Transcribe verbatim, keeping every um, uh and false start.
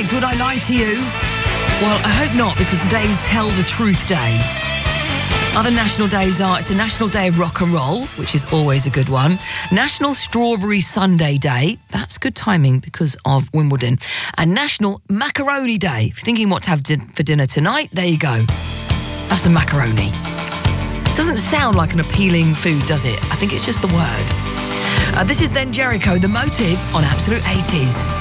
Eurythmics, Would I Lie to You? Well, I hope not, because today's Tell the Truth Day. Other national days are, it's a National Day of Rock and Roll, which is always a good one. National Strawberry Sundae Day. That's good timing because of Wimbledon. And National Macaroni Day. If you're thinking what to have din- for dinner tonight, there you go. Have some macaroni. Doesn't sound like an appealing food, does it? I think it's just the word. Uh, this is Then Jericho, The Motive on Absolute eighties.